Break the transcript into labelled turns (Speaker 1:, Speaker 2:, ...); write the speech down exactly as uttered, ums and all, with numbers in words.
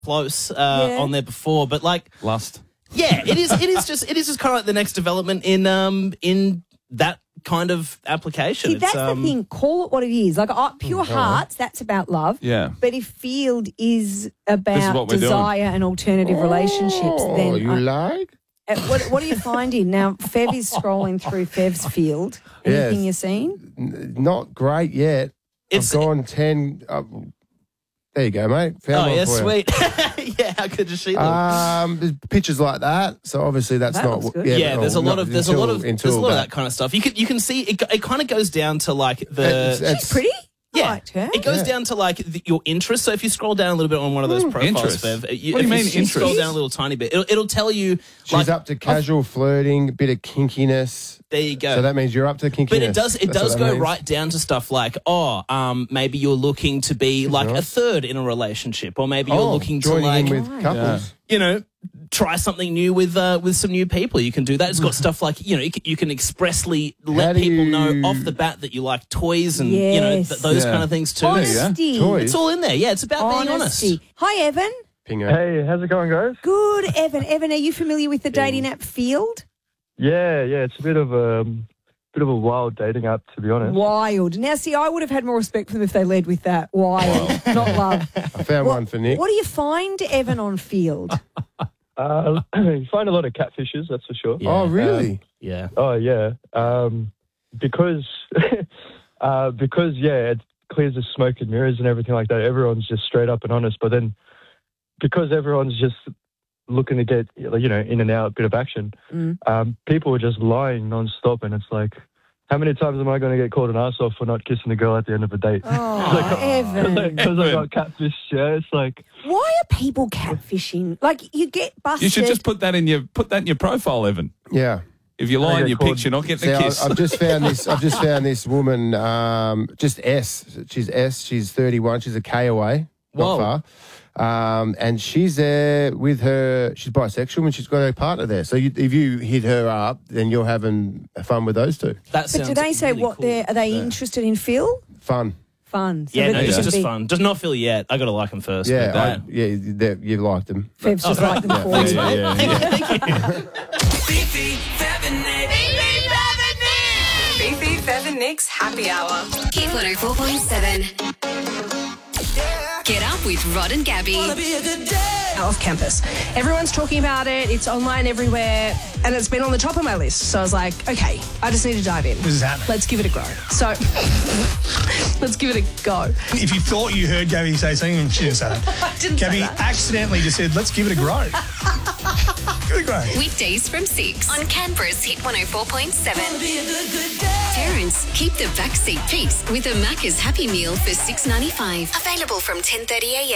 Speaker 1: close uh,
Speaker 2: Yeah.
Speaker 1: on there before, but like,
Speaker 3: Lust.
Speaker 1: yeah, it is. It is just. It is just kind of like the next development in um in that kind of application.
Speaker 2: See,
Speaker 1: It's,
Speaker 2: that's
Speaker 1: um,
Speaker 2: the thing. Call it what it is. Like uh, pure hearts, that's about love.
Speaker 3: Yeah.
Speaker 2: But if field is about
Speaker 3: what we're doing.
Speaker 2: desire and alternative relationships,
Speaker 4: Oh,
Speaker 2: then
Speaker 4: you
Speaker 2: I-
Speaker 4: like?
Speaker 2: uh, what, what are you finding now? Fev is scrolling through Fev's field. Anything
Speaker 4: Yes.
Speaker 2: you're seeing?
Speaker 4: N- Not great yet.
Speaker 1: It's-
Speaker 4: I've gone ten. Uh, there you go, mate. Found
Speaker 1: Oh
Speaker 4: one
Speaker 1: yeah,
Speaker 4: for you.
Speaker 1: sweet. Yeah, how good does she look?
Speaker 4: Um, there's pictures like that, so obviously that's
Speaker 2: That
Speaker 4: not.
Speaker 2: looks
Speaker 4: what-
Speaker 2: good.
Speaker 1: yeah,
Speaker 4: but-
Speaker 1: there's a
Speaker 4: oh,
Speaker 1: lot
Speaker 4: not
Speaker 1: of there's a lot of
Speaker 4: until-
Speaker 1: there's a lot of
Speaker 4: until
Speaker 1: that kind of stuff. You can you can see it. It kind of goes down to like the
Speaker 4: It's- it's-
Speaker 2: She's pretty. I
Speaker 1: yeah.
Speaker 2: liked her.
Speaker 1: It goes
Speaker 4: Yeah.
Speaker 1: down to like the, your interest. So if you scroll down a little bit on one of those profiles,
Speaker 3: interest?
Speaker 1: Bev, you,
Speaker 3: What do you
Speaker 1: if
Speaker 3: mean
Speaker 1: you scroll
Speaker 3: interest?
Speaker 1: down a little tiny bit, it'll, it'll tell you.
Speaker 4: She's
Speaker 1: like,
Speaker 4: up to casual flirting, a bit of kinkiness.
Speaker 1: There you go.
Speaker 4: So that means you're up to kinkiness.
Speaker 1: But it does it
Speaker 4: That's
Speaker 1: does
Speaker 4: what that
Speaker 1: go
Speaker 4: means.
Speaker 1: right down to stuff like, oh, um, maybe you're looking to be like a third in a relationship, or maybe you're
Speaker 4: Oh,
Speaker 1: looking to
Speaker 4: joining
Speaker 1: like,
Speaker 4: in with couples.
Speaker 1: you know, try something new with uh, with some new people. You can do that. It's got stuff like, you know, you can, you can expressly let
Speaker 4: How do
Speaker 1: people
Speaker 4: you-
Speaker 1: know off the bat that you like toys and you know
Speaker 2: Yes.
Speaker 1: th- those
Speaker 3: Yeah.
Speaker 1: kind of things too.
Speaker 2: Honesty.
Speaker 4: Toys.
Speaker 1: It's all in there. Yeah, it's about being honest.
Speaker 2: Honesty. Hi, Evan.
Speaker 4: Pinger.
Speaker 5: Hey, how's it going, guys?
Speaker 2: Good, Evan. Evan, are you familiar with the dating app Field?
Speaker 5: Yeah, yeah, it's a bit of a um, bit of a wild dating app, to be honest.
Speaker 2: Wild. Now, see, I would have had more respect for them if they led with that. Wild, not love.
Speaker 4: I found
Speaker 2: What-
Speaker 4: one for Nick.
Speaker 2: What do you find, Evan, on Field?
Speaker 5: Uh, you find a lot of catfishes, that's for sure.
Speaker 4: Oh, really?
Speaker 1: Yeah.
Speaker 5: Oh, yeah. Um, because, uh, because yeah, it clears the smoke and mirrors and everything like that. Everyone's just straight up and honest. But then, because everyone's just looking to get, you know, in and out, a bit of action,
Speaker 2: Mm.
Speaker 5: um, people are just lying nonstop, and it's like, how many times am I going to get called an ass off for not kissing a girl at the end of a date?
Speaker 2: Oh, Evan.
Speaker 5: Because I got catfish, yeah. It's like,
Speaker 2: Why are people catfishing? Like, you get busted.
Speaker 3: You should just put that in your put that in your profile, Evan.
Speaker 4: Yeah.
Speaker 3: If you lie in
Speaker 5: get
Speaker 3: your
Speaker 5: called-
Speaker 3: picture, you're not getting
Speaker 4: See,
Speaker 3: a
Speaker 4: I,
Speaker 3: kiss.
Speaker 4: I've just found this. I've just found this woman. Um, just S. She's S. She's thirty-one. She's a K away. Not
Speaker 1: Whoa.
Speaker 4: far. Um, and she's there with her. She's bisexual and she's got her partner there. So you, if you hit her up, then you're having fun with those two.
Speaker 1: That
Speaker 2: But
Speaker 1: sounds
Speaker 2: do they say
Speaker 1: really
Speaker 2: what
Speaker 1: cool.
Speaker 2: they're, are they interested in Phil?
Speaker 4: Fun.
Speaker 2: Fun. So
Speaker 1: Yeah,
Speaker 2: that
Speaker 1: no,
Speaker 2: it
Speaker 1: it's
Speaker 2: should
Speaker 1: just
Speaker 2: be-
Speaker 1: fun. Does not feel yet. I got to like them first.
Speaker 4: Yeah.
Speaker 1: but that-
Speaker 4: I, yeah. they're- You liked them.
Speaker 2: Fev's just like them for
Speaker 1: Thanks,
Speaker 2: you.
Speaker 1: mate.
Speaker 3: yeah,
Speaker 1: Thank you, thank you.
Speaker 6: Fifi, Fev and Nick. Fifi, Fev and Nick's Happy Hour.
Speaker 7: Hit one oh four point seven. Get up with Rod and Gabby.
Speaker 8: Off campus. Everyone's talking about it. It's online everywhere. And it's been on the top of my list. So I was like, okay, I just need to dive in.
Speaker 9: This is happening.
Speaker 8: Let's give it a go. So let's give it a go.
Speaker 9: If you thought you heard Gabby say something, she didn't say that.
Speaker 8: I didn't
Speaker 9: Gabby
Speaker 8: say that.
Speaker 9: accidentally just said, let's give it a grow. Give it a grow.
Speaker 7: Weekdays from six on Canberra's Hit one oh four point seven. Parents, keep the backseat peace with a Macca's Happy Meal for six ninety-five. Available from ten thirty a m.